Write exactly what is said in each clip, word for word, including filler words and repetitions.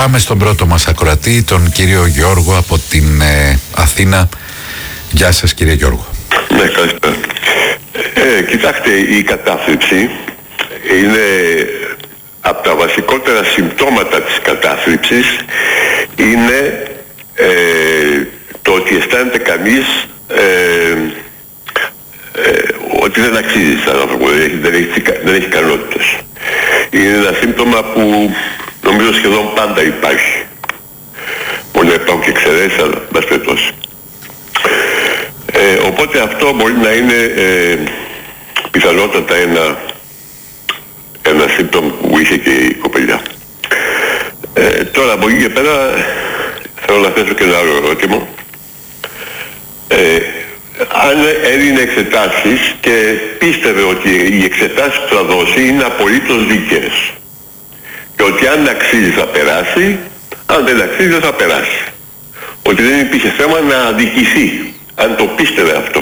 Πάμε στον πρώτο μας ακροατή, τον κύριο Γιώργο από την ε, Αθήνα. Γεια σας κύριε Γιώργο. Ναι, καλησπέρα. Ε, κοιτάξτε, η κατάθλιψη είναι από τα βασικότερα συμπτώματα της κατάθλιψης είναι ε, το ότι αισθάνεται κανείς ε, ε, ότι δεν αξίζει σαν άνθρωπο, δεν έχει, δεν έχει, δεν έχει ικανότητες. Είναι ένα σύμπτωμα που νομίζω σχεδόν πάντα υπάρχει. Μπορεί να υπάρχουν και εξαιρέσεις, αλλά μας περιπτώσει. Ε, οπότε αυτό μπορεί να είναι ε, πιθανότατα ένα, ένα σύμπτωμα που είχε και η κοπελιά. Ε, τώρα από εκεί και πέρα θέλω να θέσω και ένα άλλο ερώτημα. Ε, αν έδινε εξετάσεις και πίστευε ότι οι εξετάσεις που θα δώσει είναι απολύτως δίκαιες και ότι αν αξίζει θα περάσει, αν δεν αξίζει δεν θα περάσει, ότι δεν υπήρχε θέμα να αδικηθεί, αν το πίστευε αυτό,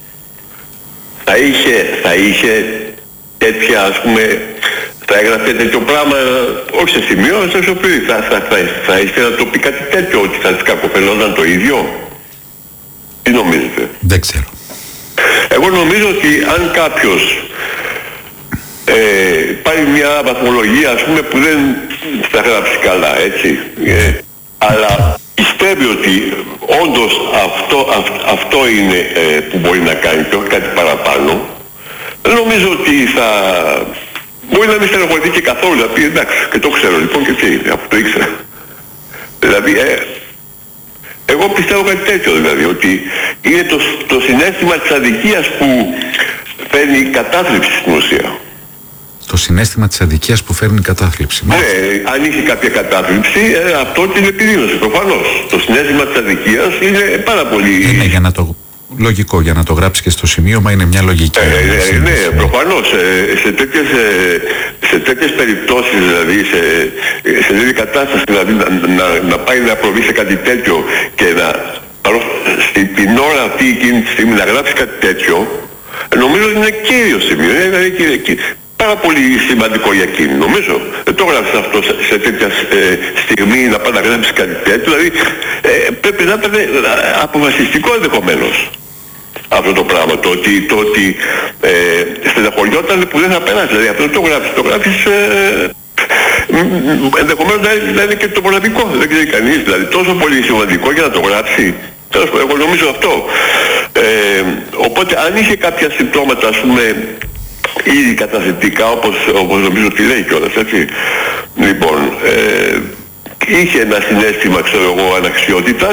θα είχε, θα είχε τέτοια, ας πούμε, θα έγραφε τέτοιο πράγμα, όχι σε σημείο, αλλά σε σοπήρι, θα, θα, θα, θα ήθελε να το πει κάτι τέτοιο, ότι θα της κακοφαινόταν το ίδιο. Τι νομίζετε? Δεν ξέρω. Εγώ νομίζω ότι αν κάποιος ε, πάρει μια βαθμολογία, ας πούμε, που δεν θα γράψει καλά, έτσι, ε, αλλά πιστεύει ότι όντως αυτό, αυ, αυτό είναι ε, που μπορεί να κάνει και όχι κάτι παραπάνω, δεν νομίζω ότι θα... Μπορεί να μην στενοχωρηθεί και καθόλου, να πει εντάξει, και το ξέρω λοιπόν και τι είναι, αυτό το ήξερα. Δηλαδή, ε, εγώ πιστεύω κάτι τέτοιο, δηλαδή, ότι είναι το, το συναίσθημα της αδικίας που φέρνει η κατάθλιψη στην ουσία. Το συναίσθημα της αδικίας που φέρνει η κατάθλιψη. Ναι, αν είχε κάποια κατάθλιψη, ε, αυτό την επιδείνωσε, προφανώς. Το συναίσθημα της αδικίας είναι πάρα πολύ... Είναι για να το... λογικό, για να το γράψει και στο σημείωμα, είναι μια λογική. Ε, ε, ναι, προφανώς. Ε, σε, τέτοιες, ε, σε τέτοιες περιπτώσεις, δηλαδή, σε, σε τέτοια κατάσταση, δηλαδή, να, να, να πάει να προβεί σε κάτι τέτοιο και να, στην την ώρα αυτή, εκείνη τη στιγμή, να γράψει κάτι τέτοιο, νομίζω ότι είναι κύριο σημείο. Είναι δηλαδή, και, και, πάρα πολύ σημαντικό για εκείνη, νομίζω. Δεν το γράψεις αυτό σε, σε τέτοια ε, στιγμή να πάει να γράψεις κάτι τέτοιο, δηλαδή ε, πρέπει να είναι αποφασιστικό ενδεχομένως αυτό το πράγμα, το ότι, το ότι ε, στεναχωριόταν που δεν θα περάσει, δηλαδή αυτό το γράφεις, το γράφεις ε, ενδεχομένως να, να είναι και το μοναδικό, δεν ξέρει κανείς, δηλαδή τόσο πολύ σημαντικό για να το γράψει. Εγώ νομίζω αυτό. Ε, οπότε αν είχε κάποια συμπτώματα, ας πούμε, ήδη καταθετικά, όπως, όπως νομίζω ότι λέει κιόλας, έτσι. Λοιπόν, ε, είχε ένα συναίσθημα, ξέρω εγώ, αναξιότητας,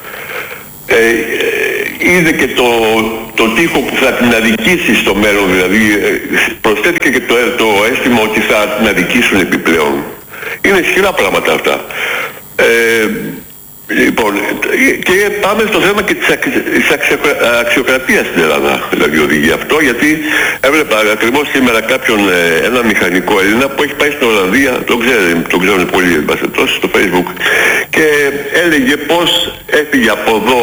ε, ε, είδε και το, το τείχο που θα την αδικήσει στο μέλλον, δηλαδή ε, προσθέθηκε και το, το αίσθημα ότι θα την αδικήσουν επιπλέον. Είναι ισχυρά πράγματα αυτά. Ε, Λοιπόν, και πάμε στο θέμα και της, αξι... της αξιο... αξιοκρατίας στην Ελλάδα, δηλαδή οδηγεί αυτό, γιατί έβλεπα ακριβώς σήμερα κάποιον, ένα μηχανικό Έλληνα που έχει πάει στην Ολλανδία, το ξέρουν, το ξέρουν πολύ εμπαστετός, στο Facebook, και έλεγε πως έφυγε από εδώ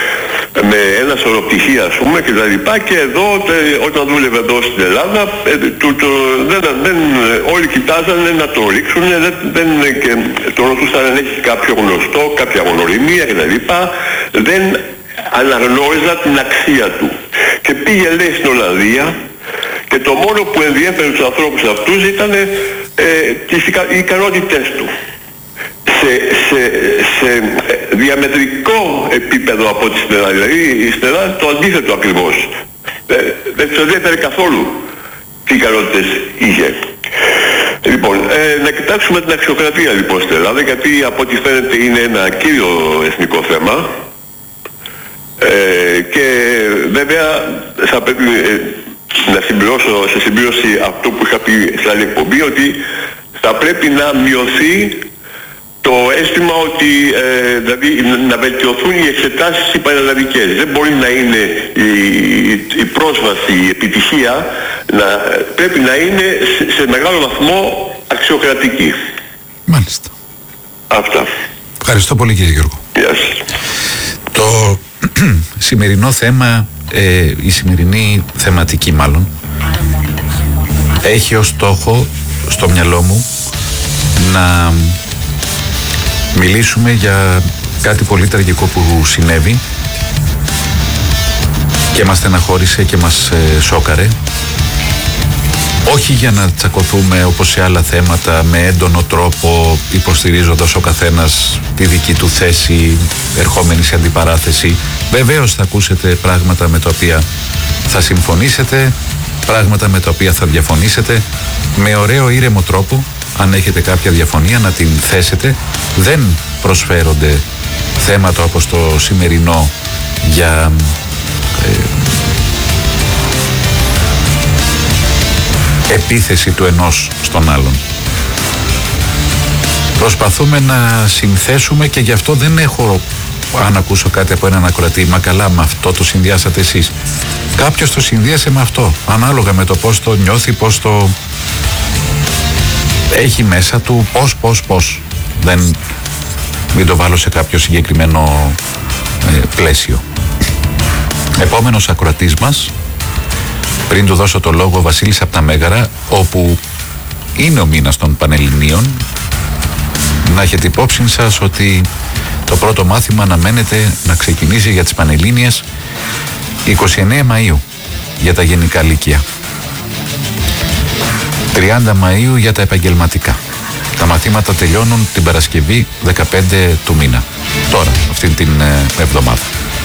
με ένα σωρό πτυχία, ας πούμε, και τα λοιπά, και εδώ τε, όταν δούλευε εδώ στην Ελλάδα ε, του, το, δεν, δεν, όλοι κοιτάζανε να το ρίξουν, δεν, δεν, και το ρωτούσαν αν έχει κάποιο γνωστό, κάποια γνωριμία και τα λοιπά, δεν αναγνώριζα την αξία του. Και πήγε, λέει, στην Ολλανδία και το μόνο που ενδιέφερε τους ανθρώπους αυτούς ήταν ε, τις ικα, οι ικανότητες του. Σε, σε, σε διαμετρικό επίπεδο από τη στην Ελλάδα, δηλαδή στην Ελλάδα το αντίθετο ακριβώς. Ε, δεν τους ενδιαφέρει καθόλου τι ικανότητες είχε. Λοιπόν, ε, να κοιτάξουμε την αξιοκρατία λοιπόν στην Ελλάδα, γιατί από ό,τι φαίνεται είναι ένα κύριο εθνικό θέμα, ε, και βέβαια θα πρέπει ε, να συμπληρώσω σε συμπλήρωση αυτό που είχα πει σε άλλη εκπομπή, ότι θα πρέπει να μειωθεί το αίσθημα ότι ε, δηλαδή να βελτιωθούν οι εξετάσεις οι πανελλαδικές. Δεν μπορεί να είναι η, η πρόσβαση, η επιτυχία, να, πρέπει να είναι σε, σε μεγάλο βαθμό αξιοκρατική. Μάλιστα. Αυτά. Ευχαριστώ πολύ κύριε Γιώργο. Γεια σας. Το σημερινό θέμα, ε, η σημερινή θεματική μάλλον, έχει ως στόχο στο μυαλό μου να μιλήσουμε για κάτι πολύ τραγικό που συνέβη και μας στεναχώρησε και μας ε, σόκαρε. Όχι για να τσακωθούμε όπως σε άλλα θέματα με έντονο τρόπο, υποστηρίζοντας ο καθένας τη δική του θέση, ερχόμενη σε αντιπαράθεση. Βεβαίως θα ακούσετε πράγματα με τα οποία θα συμφωνήσετε, πράγματα με τα οποία θα διαφωνήσετε, με ωραίο ήρεμο τρόπο. Αν έχετε κάποια διαφωνία να την θέσετε. Δεν προσφέρονται θέματα όπως το σημερινό για ε, επίθεση του ενός στον άλλον. Προσπαθούμε να συνθέσουμε και γι' αυτό δεν έχω, αν ακούσω κάτι από έναν ακροατή, μα καλά, με αυτό το συνδυάσατε εσείς. Κάποιος το συνδύασε με αυτό, ανάλογα με το πώς το νιώθει, πώς το έχει μέσα του, πώς, πώς, πώς. Δεν, μην το βάλω σε κάποιο συγκεκριμένο ε, πλαίσιο. Επόμενος ακροατής μας, πριν του δώσω το λόγο, ο Βασίλης από τα Μέγαρα, όπου είναι ο μήνας των Πανελληνίων. Να έχετε υπόψη σας ότι το πρώτο μάθημα αναμένεται να ξεκινήσει για τις Πανελλήνιες εικοστή ενάτη Μαΐου για τα γενικά λύκεια, τριάντα Μαΐου για τα επαγγελματικά. Τα μαθήματα τελειώνουν την Παρασκευή δεκαπέντε του μήνα, τώρα, αυτήν την ε, εβδομάδα.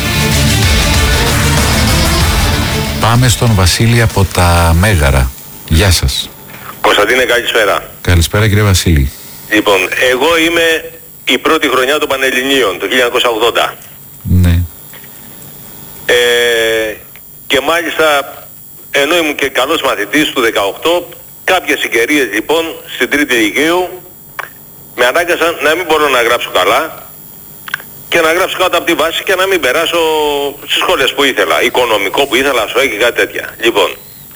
Πάμε στον Βασίλη από τα Μέγαρα. Γεια σας. Κωνσταντίνε, καλησπέρα. Καλησπέρα κύριε Βασίλη. Λοιπόν, εγώ είμαι η πρώτη χρονιά των Πανελληνίων, το χίλια εννιακόσια ογδόντα. Ναι. Ε, και μάλιστα, ενώ ήμουν και καλός μαθητής του δεκαοκτώ, κάποιες συγκαιρίες λοιπόν στην τρίτη λυκείου με ανάγκασαν να μην μπορώ να γράψω καλά και να γράψω κάτω από τη βάση και να μην περάσω στις σχολές που ήθελα, οικονομικό που ήθελα, σου και κάτι τέτοια. Λοιπόν,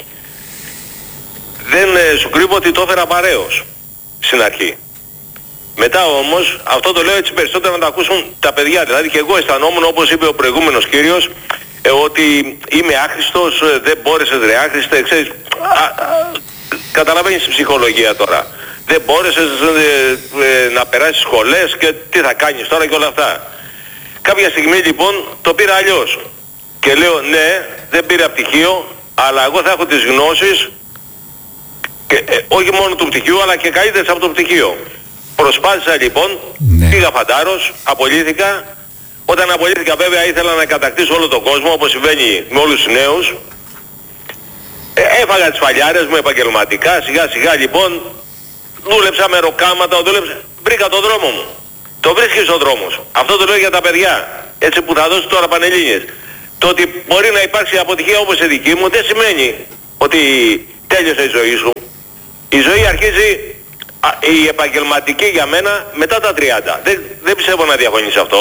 δεν ε, σου κρύβω ότι το έφερα παρέως στην αρχή. Μετά όμως, αυτό το λέω έτσι περισσότερο να το ακούσουν τα παιδιά. Δηλαδή και εγώ αισθανόμουν, όπως είπε ο προηγούμενος κύριος, ε, ότι είμαι άχρηστος, ε, δεν μπόρεσες ρε άχρηστε, ξέρεις, α, α, καταλαβαίνεις την ψυχολογία τώρα. Δεν μπόρεσες ε, ε, να περάσεις σχολές και τι θα κάνεις τώρα και όλα αυτά. Κάποια στιγμή λοιπόν το πήρα αλλιώς. Και λέω ναι, δεν πήρα πτυχίο, αλλά εγώ θα έχω τις γνώσεις, και, ε, όχι μόνο του πτυχίου, αλλά και καλύτερες από το πτυχίο. Προσπάθησα λοιπόν, ναι. Πήγα φαντάρος, απολύθηκα. Όταν απολύθηκα βέβαια ήθελα να κατακτήσω όλο τον κόσμο, όπως συμβαίνει με όλους τους νέους. Ε, έφαγα τις φαλιάρες μου επαγγελματικά, σιγά σιγά λοιπόν, δούλεψα με ροκάματα, δούλεψα, βρήκα τον δρόμο μου. Το βρίσκεις ο δρόμος. Αυτό το λέω για τα παιδιά, έτσι που θα δώσω τώρα Πανελλήνιες. Το ότι μπορεί να υπάρξει αποτυχία όπως η δική μου δεν σημαίνει ότι τέλειωσε η ζωή σου. Η ζωή αρχίζει, α, η επαγγελματική για μένα, μετά τα τριάντα. Δεν, δεν πιστεύω να διαφωνείς αυτό.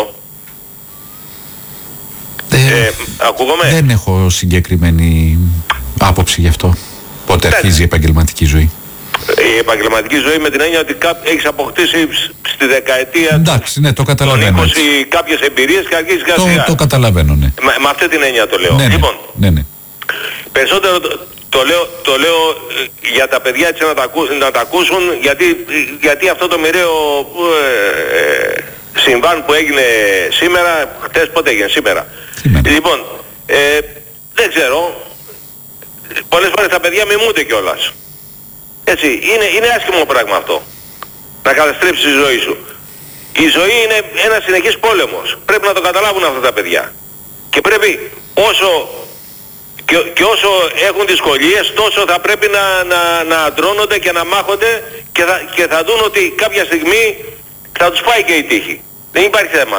Ε, ε, ακούγομαι. Δεν έχω συγκεκριμένη άποψη γι' αυτό. Πότε ναι. αρχίζει η επαγγελματική ζωή. Η επαγγελματική ζωή με την έννοια ότι έχεις αποκτήσει στη δεκαετία... Εντάξει, ναι, το καταλαβαίνω. είκοσι κάποιες εμπειρίες και αρχίζεις το, σιγά. το καταλαβαίνω, ναι. Με, με αυτή την έννοια το λέω. Ναι, ναι, λοιπόν, ναι, ναι. περισσότερο το, το, λέω, το λέω για τα παιδιά έτσι να τα, ακούσουν, να τα ακούσουν, γιατί, γιατί αυτό το μοιραίο ε, συμβάν που έγινε σήμερα, χτες πότε έγινε, σήμερα. σήμερα. Λοιπόν, ε, δεν ξέρω, πολλές φορές τα παιδιά μιμούνται κιόλας. Έτσι, είναι, είναι άσχημο πράγμα αυτό. Να καταστρέψεις τη ζωή σου. Η ζωή είναι ένα συνεχής πόλεμος. Πρέπει να το καταλάβουν αυτά τα παιδιά. Και πρέπει όσο και, και όσο έχουν δυσκολίες, τόσο θα πρέπει να, να, να αντρώνονται και να μάχονται και θα, και θα δουν ότι κάποια στιγμή θα τους πάει και η τύχη. Δεν υπάρχει θέμα.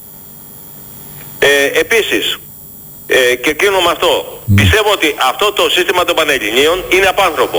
Ε, επίσης, ε, και κλείνω με αυτό. Mm. Πιστεύω ότι αυτό το σύστημα των Πανελληνίων είναι απάνθρωπο.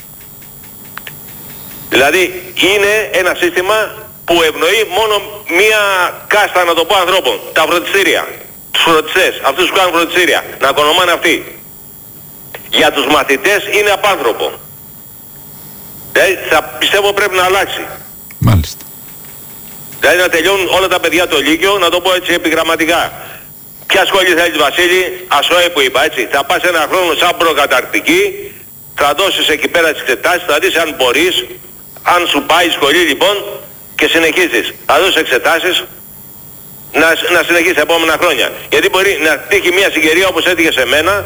Δηλαδή είναι ένα σύστημα που ευνοεί μόνο μία κάστα, να το πω, ανθρώπων. Τα φροντιστήρια, τους φροντιστές, αυτούς που κάνουν φροντιστήρια, να οικονομάνε αυτοί. Για τους μαθητές είναι απάνθρωπο. Δηλαδή θα πιστεύω πρέπει να αλλάξει. Μάλιστα. Δηλαδή να τελειώνουν όλα τα παιδιά το Λύκειο, να το πω έτσι επιγραμματικά. Ποια σχολή θέλεις Βασίλη, ΑΣΟΕ που είπα έτσι, θα πας ένα χρόνο σαν προκαταρκτική, θα δώσεις εκεί πέρα τις εξετάσεις, θα δεις αν μπορείς, αν σου πάει η σχολή λοιπόν, και συνεχίζεις, θα δώσεις εξετάσεις, να, να συνεχίσεις τα επόμενα χρόνια. Γιατί μπορεί να τύχει μια συγκαιρία όπως έτυχε σε μένα,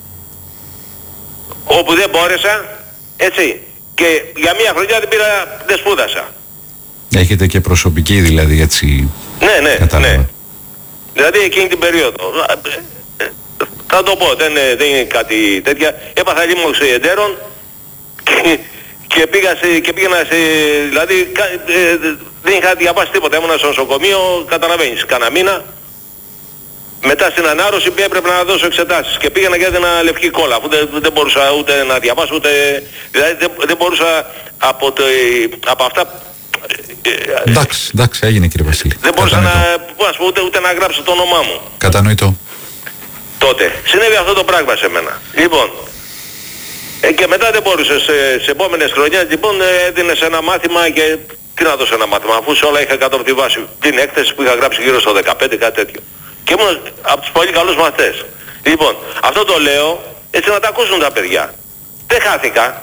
όπου δεν μπόρεσα, έτσι, και για μια χρονιά δεν πήρα, δεν σπούδασα. Έχετε και προσωπική δηλαδή, έτσι. Ναι, ναι, κατάλαβα. Ναι. Δηλαδή εκείνη την περίοδο. Θα το πω, δεν, δεν είναι κάτι τέτοια. Έπαθα λίμωξη εντέρων και, και, πήγα σε, και πήγαινα σε, δηλαδή ε, δεν είχα διαβάσει τίποτα. Ήμουνα στο νοσοκομείο, καταλαβαίνεις, κάνα μήνα. Μετά στην ανάρρωση έπρεπε να δώσω εξετάσεις και πήγαινα για ένα λευκή κόλλα, αφού δεν, δεν μπορούσα ούτε να διαβάσω, ούτε, δηλαδή δεν, δεν μπορούσα από, το, από αυτά. Εντάξει, εντάξει, έγινε κύριε Βασίλη. Δεν μπορούσα να, πώς, ούτε, ούτε να γράψω το όνομά μου. Κατανοητό. Τότε συνέβη αυτό το πράγμα σε μένα. Λοιπόν, ε, και μετά δεν μπορούσε σε, σε επόμενες χρονιές, λοιπόν έδινες ένα μάθημα και τι να δώσω ένα μάθημα, αφού σε όλα είχα κατορθιβάσει την έκθεση που είχα γράψει γύρω στο δεκαπέντε, κάτι τέτοιο. Και ήμουν από τους πολύ καλούς μαθητές. Λοιπόν, αυτό το λέω έτσι να τα ακούσουν τα παιδιά. Δεν χάθηκα.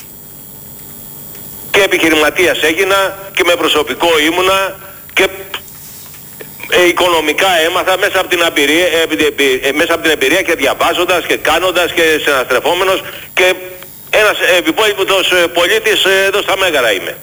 Και επιχειρηματίας έγινα και με προσωπικό ήμουνα και ε, οικονομικά έμαθα μέσα από την εμπειρία, ε, ε, μέσα από την εμπειρία και διαβάζοντας και κάνοντας και συναστρεφόμενος και ένας επιπόλυτος πολίτης εδώ στα Μέγαρα είμαι.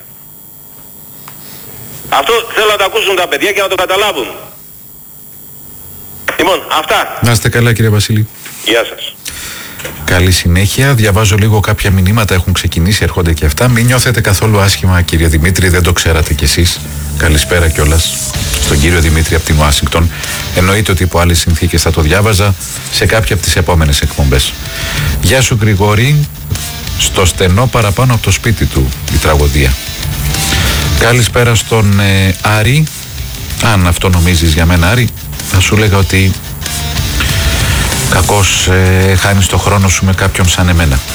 Αυτό θέλω να το ακούσουν τα παιδιά και να το καταλάβουν. Λοιπόν, αυτά. Να είστε καλά κύριε Βασίλη. Γεια σας. Καλή συνέχεια. Διαβάζω λίγο κάποια μηνύματα, έχουν ξεκινήσει, έρχονται και αυτά. Μην νιώθετε καθόλου άσχημα κύριε Δημήτρη, δεν το ξέρατε κι εσείς. Καλησπέρα κιόλας στον κύριο Δημήτρη από την Ουάσιγκτον. Εννοείται ότι υπό άλλες συνθήκες θα το διάβαζα σε κάποια από τις επόμενες εκπομπές. Γεια σου Γρηγόρη, στο στενό παραπάνω από το σπίτι του η τραγωδία. Καλησπέρα στον ε, Άρη. Αν αυτό νομίζεις για μένα Άρη, θα σου λέγα ότι κακώς ε, χάνεις το χρόνο σου με κάποιον σαν εμένα.